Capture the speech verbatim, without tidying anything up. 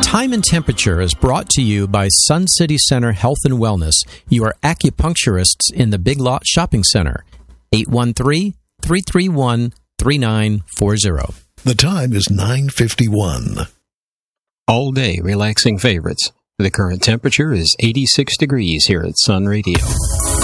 Time and Temperature is brought to you by Sun City Center Health and Wellness, your acupuncturists in the Big Lot Shopping Center. eight one three, three three one, three nine four zero. The time is nine fifty-one. All day relaxing favorites. The current temperature is eighty-six degrees here at Sun Radio.